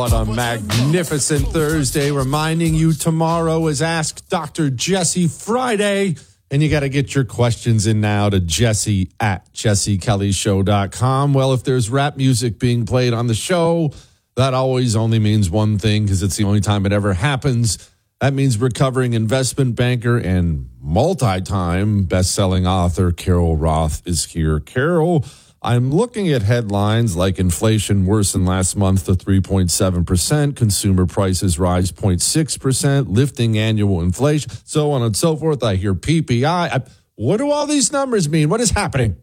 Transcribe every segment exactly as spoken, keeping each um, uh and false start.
What a magnificent Thursday. Reminding you tomorrow is Ask Doctor Jesse Friday. And you got to get your questions in now to Jesse at jesse kelly show dot com. Well, if there's rap music being played on the show, that always only means one thing because it's the only time it ever happens. That means recovering investment banker and multi-time best-selling author Carol Roth is here. Carol, I'm looking at headlines like inflation worsened last month to three point seven percent, consumer prices rise zero point six percent, lifting annual inflation, so on and so forth. I hear P P I. I. What do all these numbers mean? What is happening?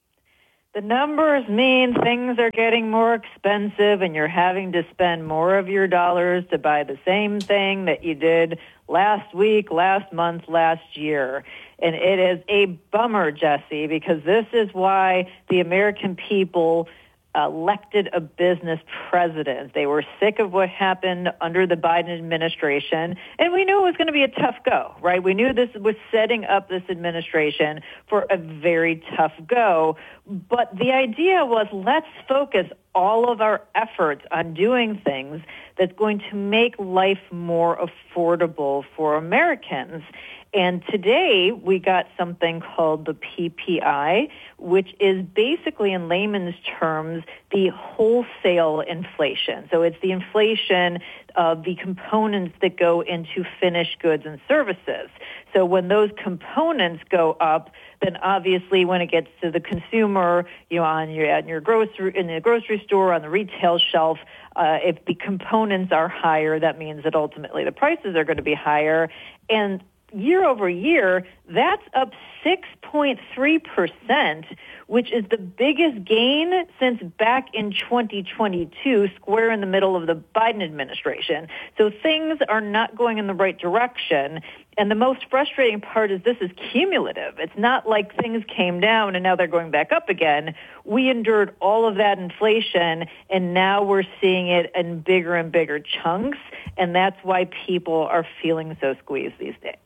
The numbers mean things are getting more expensive and you're having to spend more of your dollars to buy the same thing that you did last week, last month, last year. And it is a bummer, Jesse, because this is why the American people elected a business president. They were sick of what happened under the Biden administration, and we knew it was going to be a tough go, right? We knew this was setting up this administration for a very tough go, but the idea was let's focus all of our efforts on doing things that's going to make life more affordable for Americans. And today we got something called the P P I, which is basically in layman's terms the wholesale inflation. So it's the inflation of the components that go into finished goods and services. So when those components go up, then obviously when it gets to the consumer, you know, on your, on your grocery, in the grocery store, on the retail shelf, uh, if the components are higher, that means that ultimately the prices are going to be higher. And year over year, that's up six point three percent, which is the biggest gain since back in twenty twenty-two, square in the middle of the Biden administration. So things are not going in the right direction. And the most frustrating part is this is cumulative. It's not like things came down and now they're going back up again. We endured all of that inflation, and now we're seeing it in bigger and bigger chunks. And that's why people are feeling so squeezed these days.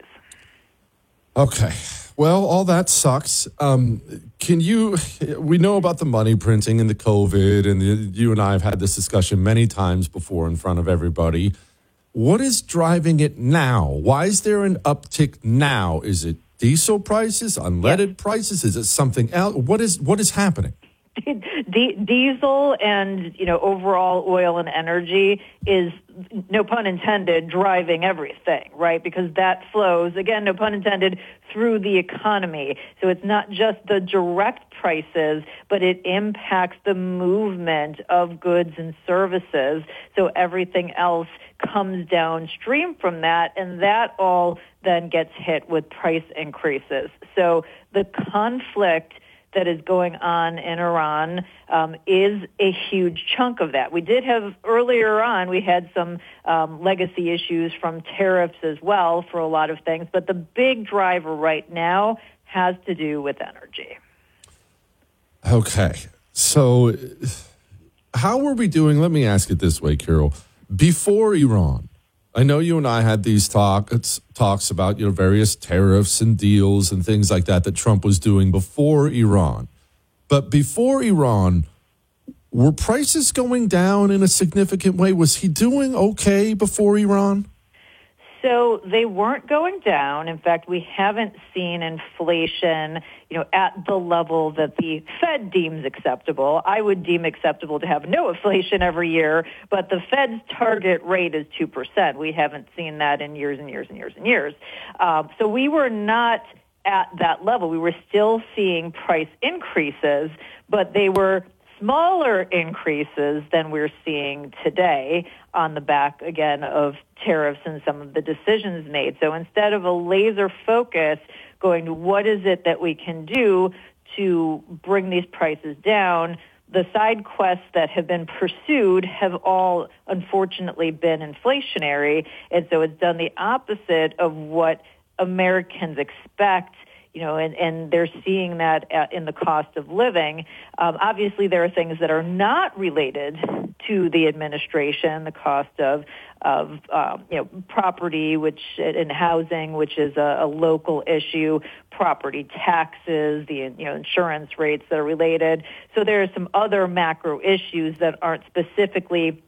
Okay. Well, all that sucks. Um, can you, we know about the money printing and the COVID, and the, you and I have had this discussion many times before in front of everybody. What is driving it now? Why is there an uptick now? Is it diesel prices, unleaded yes. prices? Is it something else? What is, what is happening? D- diesel and, you know, overall oil and energy is, no pun intended, driving everything, right? Because that flows, again, no pun intended, through the economy. So it's not just the direct prices, but it impacts the movement of goods and services. So everything else comes downstream from that, and that all then gets hit with price increases. So the conflict that is going on in Iran um, is a huge chunk of that. We did have earlier on, we had some um, legacy issues from tariffs as well for a lot of things, but the big driver right now has to do with energy. Okay. So how were we doing? Let me ask it this way, Carol. Before Iran, I know you and I had these talk, it's talks about, you know, various tariffs and deals and things like that that Trump was doing before Iran. But before Iran, were prices going down in a significant way? Was he doing okay before Iran? So they weren't going down. In fact, we haven't seen inflation, you know, at the level that the Fed deems acceptable. I would deem acceptable to have no inflation every year, but the Fed's target rate is two percent. We haven't seen that in years and years and years and years. Um, so we were not at that level. We were still seeing price increases, but they were smaller increases than we're seeing today on the back, again, of tariffs and some of the decisions made. So instead of a laser focus going to what is it that we can do to bring these prices down, the side quests that have been pursued have all unfortunately been inflationary. And so it's done the opposite of what Americans expect. You know, and, and they're seeing that in the cost of living. Um, obviously, there are things that are not related to the administration, the cost of, of um, you know, property, which and housing, which is a, a local issue, property taxes, the you know insurance rates that are related. So there are some other macro issues that aren't specifically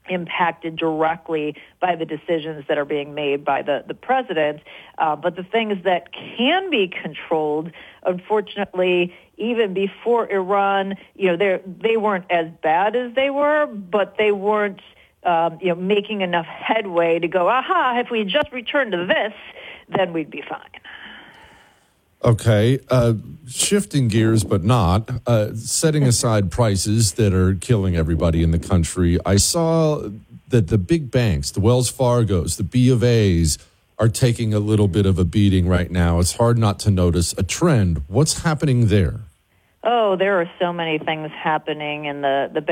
impacted directly by the decisions that are being made by the, the president. Uh, but the things that can be controlled, unfortunately, even before Iran, you know, they they weren't as bad as they were, but they weren't, um, you know, making enough headway to go, aha, if we just return to this, then we'd be fine. Okay, uh, shifting gears, but not, uh, setting aside prices that are killing everybody in the country, I saw that the big banks, the Wells Fargos, the B of A's, are taking a little bit of a beating right now. It's hard not to notice a trend. What's happening there? Oh, there are so many things happening in the, the